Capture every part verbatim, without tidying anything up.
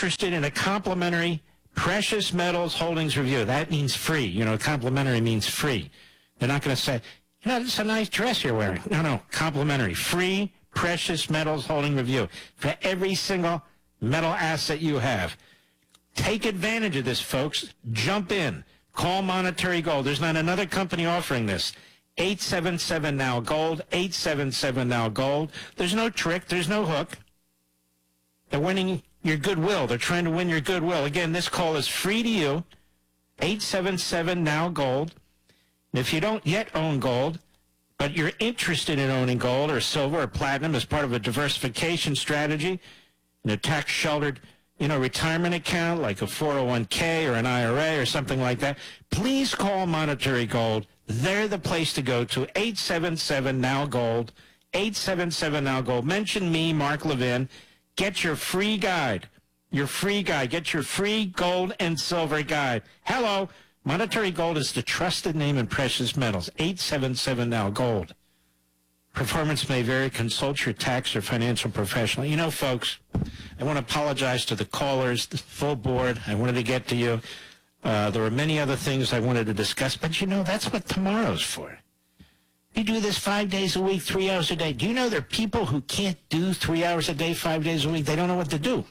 interested in a complimentary Precious Metals Holdings review, that means free. You know, complimentary means free. They're not going to say, you know, it's a nice dress you're wearing. No, no, complimentary. Free Precious Metals Holding review for every single metal asset you have. Take advantage of this, folks. Jump in. Call Monetary Gold. There's not another company offering this. eight seven seven now gold, eight seven seven now gold. There's no trick. There's no hook. They're winning your goodwill. They're trying to win your goodwill. Again, this call is free to you. eight seven seven now gold. And if you don't yet own gold, but you're interested in owning gold or silver or platinum as part of a diversification strategy in a tax-sheltered, you know, retirement account like a four oh one k or an I R A or something like that, please call Monetary Gold. They're the place to go to. eight seven seven now gold, eight seven seven now gold. Mention me, Mark Levin. Get your free guide. Your free guide. Get your free gold and silver guide. Hello. Monetary Gold is the trusted name in precious metals. eight seven seven now gold. Performance may vary. Consult your tax or financial professional. You know, folks, I want to apologize to the callers, the full board. I wanted to get to you. Uh, there were many other things I wanted to discuss, but you know, that's what tomorrow's for. You do this five days a week, three hours a day. Do you know there are people who can't do three hours a day, five days a week? They don't know what to do.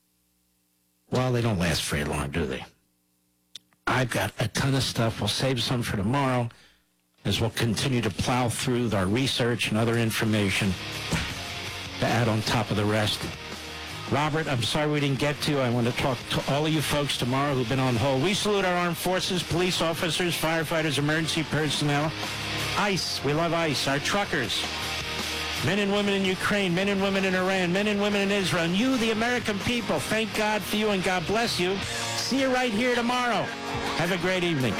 Well, they don't last very long, do they? I've got a ton of stuff. We'll save some for tomorrow as we'll continue to plow through our research and other information to add on top of the rest. Robert, I'm sorry we didn't get to you. I want to talk to all of you folks tomorrow who've been on hold. We salute our armed forces, police officers, firefighters, emergency personnel. ICE, we love ICE. Our truckers, men and women in Ukraine, men and women in Iran, men and women in Israel. And you, the American people, thank God for you and God bless you. See you right here tomorrow. Have a great evening.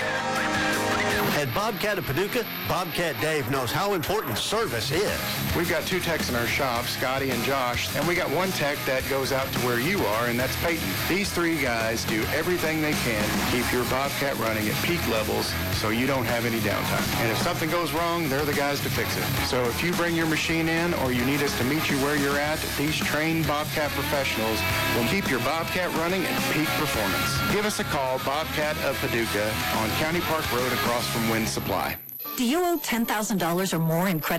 At Bobcat of Paducah, Bobcat Dave knows how important service is. We've got two techs in our shop, Scotty and Josh, and we got one tech that goes out to where you are, and that's Peyton. These three guys do everything they can to keep your Bobcat running at peak levels so you don't have any downtime. And if something goes wrong, they're the guys to fix it. So if you bring your machine in or you need us to meet you where you're at, these trained Bobcat professionals will keep your Bobcat running at peak performance. Give us a call, Bobcat of Paducah, on County Park Road across from Wind Supply. Do you owe ten thousand dollars or more in credit